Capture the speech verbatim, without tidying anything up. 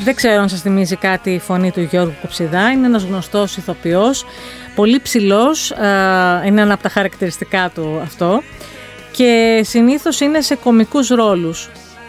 Δεν ξέρω αν σας θυμίζει κάτι η φωνή του Γιώργου Κοψιδά. Είναι ένας γνωστός ηθοποιός, πολύ ψηλός, είναι ένα από τα χαρακτηριστικά του αυτό, και συνήθως είναι σε κωμικούς ρόλους.